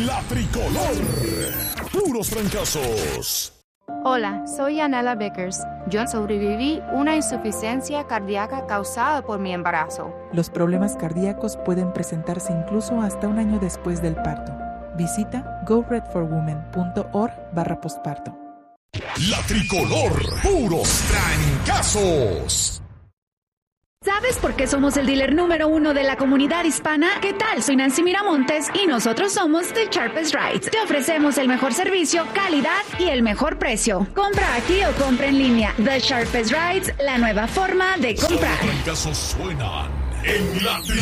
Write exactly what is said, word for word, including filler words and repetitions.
La Tricolor. Puros trancazos. Hola, soy Anela Vickers. Yo sobreviví una insuficiencia cardíaca causada por mi embarazo. Los problemas cardíacos pueden presentarse incluso hasta un año después del parto. Visita go red for women punto org barra posparto. La Tricolor. Puros trancazos. ¿Sabes por qué somos el dealer número uno de la comunidad hispana? ¿Qué tal? Soy Nancy Miramontes y nosotros somos The Sharpest Rides. Te ofrecemos el mejor servicio, calidad y el mejor precio. Compra aquí o compra en línea. The Sharpest Rides, la nueva forma de comprar. Los trancazos suenan en la